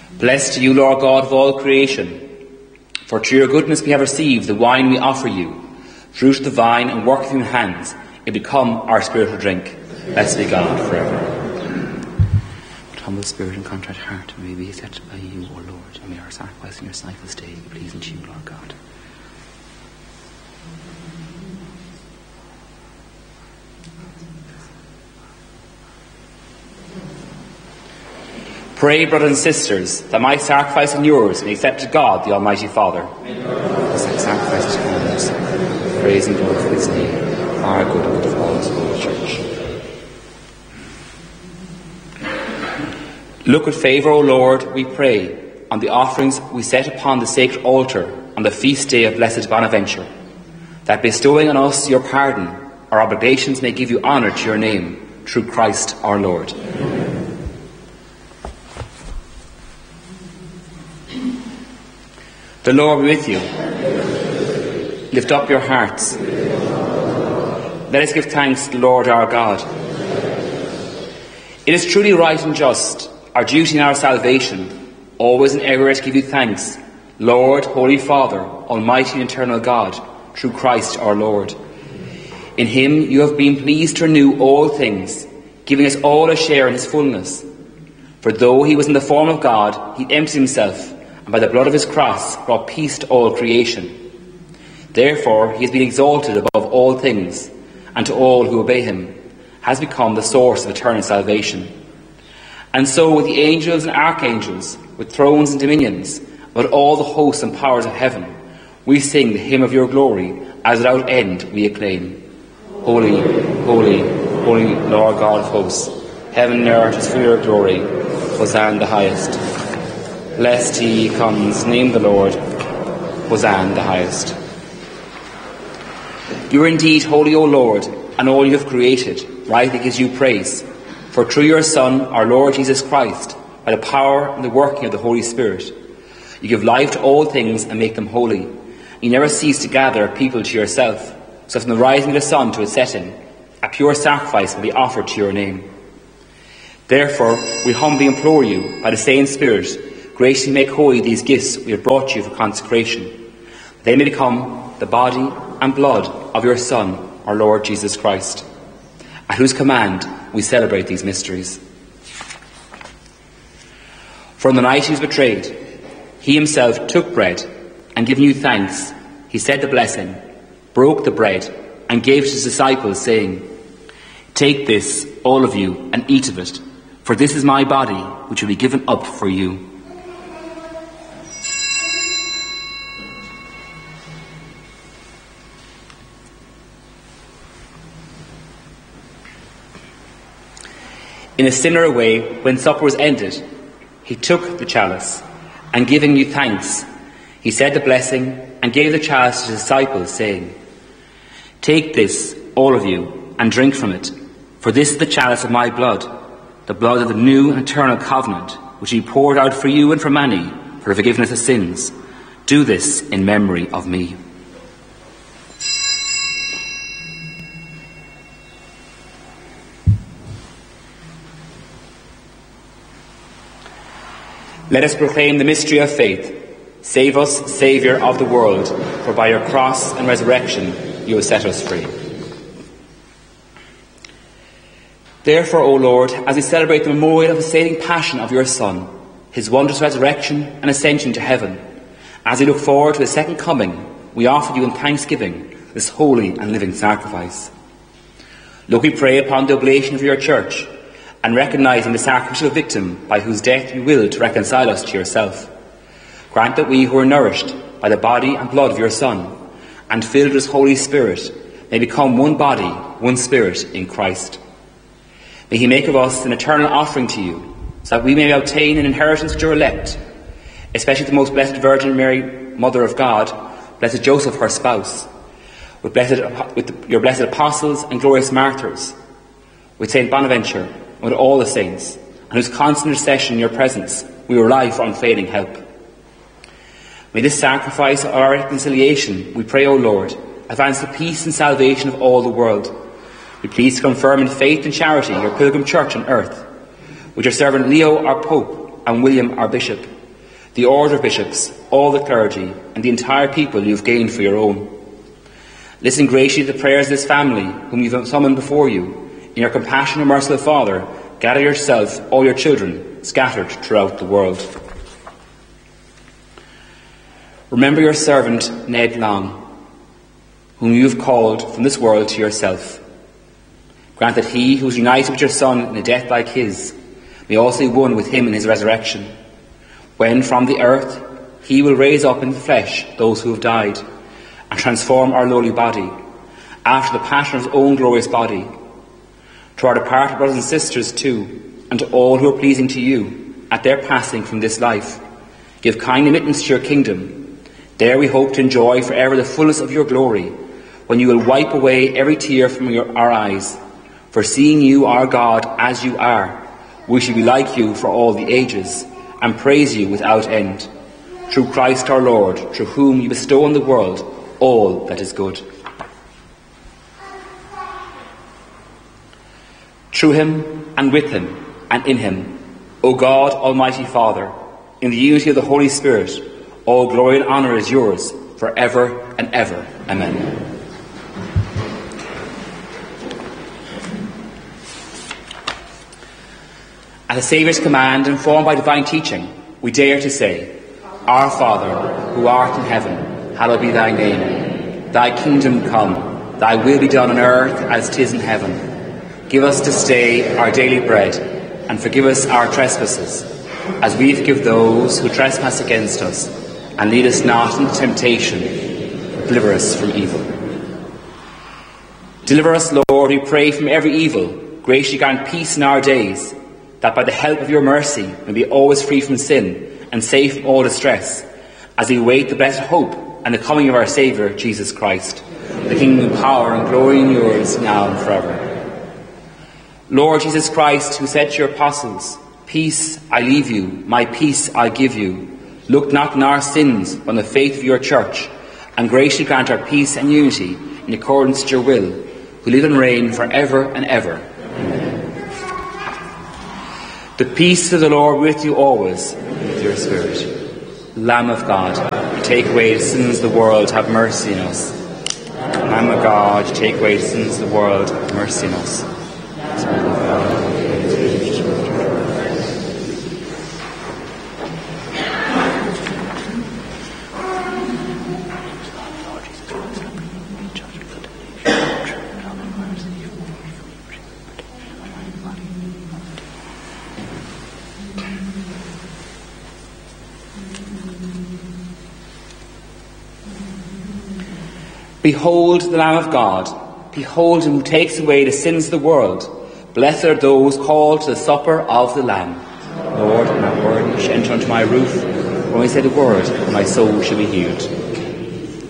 Blessed are you, Lord God of all creation, for through your goodness we have received the wine we offer you. Fruit of the vine and work of your hands, it become our spiritual drink. Blessed be God forever. With humble spirit and contrite heart, may we be accepted by you, O Lord, and may our sacrifice in your sight this day be pleasing to you, Lord God. Pray, brothers and sisters, that my sacrifice and yours may be accepted to God, the Almighty Father. This sacrifice is holiness, praise and glory for his name, for our good and good of all his holy church. Look with favour, O Lord, we pray, on the offerings we set upon the sacred altar on the feast day of Blessed Bonaventure, that bestowing on us your pardon, our obligations may give you honour to your name, through Christ our Lord. The Lord be with you. Lift up your hearts. Let us give thanks to the Lord our God. It is truly right and just, our duty and our salvation, always and everywhere to give you thanks, Lord, Holy Father, Almighty and eternal God, through Christ our Lord. In him you have been pleased to renew all things, giving us all a share in his fullness. For though he was in the form of God, he emptied himself, and by the blood of his cross brought peace to all creation. Therefore he has been exalted above all things, and to all who obey him has become the source of eternal salvation. And so with the angels and archangels, with thrones and dominions, with all the hosts and powers of heaven, we sing the hymn of your glory, as without end we acclaim. Holy, holy, holy Lord God of hosts, heaven and earth is full of your glory. Hosanna the highest. Blessed he comes, name the Lord. Hosanna the highest. You are indeed holy, O Lord, and all you have created rightly gives you praise. For through your Son, our Lord Jesus Christ, by the power and the working of the Holy Spirit, you give life to all things and make them holy. You never cease to gather people to yourself, so from the rising of the sun to its setting, a pure sacrifice will be offered to your name. Therefore, we humbly implore you, by the same Spirit, graciously make holy these gifts we have brought you for consecration. They may become the body and blood of your Son, our Lord Jesus Christ, at whose command we celebrate these mysteries. For on the night he was betrayed, he himself took bread, and giving you thanks, he said the blessing, broke the bread, and gave it to his disciples, saying, "Take this, all of you, and eat of it, for this is my body, which will be given up for you." In a similar way, when supper was ended, he took the chalice, and giving you thanks, he said the blessing, and gave the chalice to his disciples, saying, "Take this, all of you, and drink from it, for this is the chalice of my blood, the blood of the new and eternal covenant, which he poured out for you and for many, for the forgiveness of sins. Do this in memory of me." Let us proclaim the mystery of faith. Save us, Saviour of the world, for by your cross and resurrection you have set us free. Therefore, O Lord, as we celebrate the memorial of the saving passion of your Son, his wondrous resurrection and ascension to heaven, as we look forward to his second coming, we offer you in thanksgiving this holy and living sacrifice. Look, we pray, upon the oblation of your church, and recognising the sacrificial victim by whose death you willed to reconcile us to yourself. Grant that we who are nourished by the body and blood of your Son, and filled with his Holy Spirit, may become one body, one spirit in Christ. May he make of us an eternal offering to you, so that we may obtain an inheritance with your elect, especially the most blessed Virgin Mary, Mother of God, blessed Joseph, her spouse, with your blessed apostles and glorious martyrs, with Saint Bonaventure, and with all the saints, and whose constant intercession in your presence we rely for unfailing help. May this sacrifice of our reconciliation, we pray, O Lord, advance the peace and salvation of all the world. Be pleased to confirm in faith and charity your pilgrim church on earth, with your servant Leo our Pope and William our Bishop, the order of bishops, all the clergy, and the entire people you have gained for your own. Listen graciously to the prayers of this family, whom you have summoned before you. In your compassion, O merciful Father, gather yourself, all your children, scattered throughout the world. Remember your servant, Ned Long, whom you have called from this world to yourself. Grant that he who is united with your Son in a death like his may also be one with him in his resurrection, when from the earth he will raise up in the flesh those who have died, and transform our lowly body, after the passion of his own glorious body. To our departed brothers and sisters too, and to all who are pleasing to you at their passing from this life, give kind admittance to your kingdom. There we hope to enjoy for ever the fullness of your glory, when you will wipe away every tear from our eyes. For seeing you, our God, as you are, we shall be like you for all the ages, and praise you without end. Through Christ our Lord, through whom you bestow on the world all that is good. Through him, and with him, and in him, O God, Almighty Father, in the unity of the Holy Spirit, all glory and honour is yours, for ever and ever. Amen. At the Saviour's command, informed by divine teaching, we dare to say, Our Father, who art in heaven, hallowed be thy name. Thy kingdom come, thy will be done on earth as 'tis in heaven. Give us this day our daily bread, and forgive us our trespasses, as we forgive those who trespass against us. And lead us not into temptation, but deliver us from evil. Deliver us, Lord, we pray, from every evil. Graciously grant peace in our days, that by the help of your mercy we be always free from sin and safe from all distress, as we await the blessed hope and the coming of our Saviour, Jesus Christ. The kingdom, power and glory are yours, now and forever. Lord Jesus Christ, who said to your apostles, Peace I leave you, my peace I give you. Look not on our sins, but on the faith of your church, and graciously grant our peace and unity in accordance with your will, who live and reign for ever and ever. Amen. The peace of the Lord with you always, and with your spirit. Lamb of God, you take away the sins of the world, have mercy on us. Lamb of God, you take away the sins of the world, have mercy on us. Behold the Lamb of God. Behold him who takes away the sins of the world. Blessed are those called to the supper of the Lamb. Lord, I'm not worthy you should enter under my roof. When I say the word, my soul shall be healed.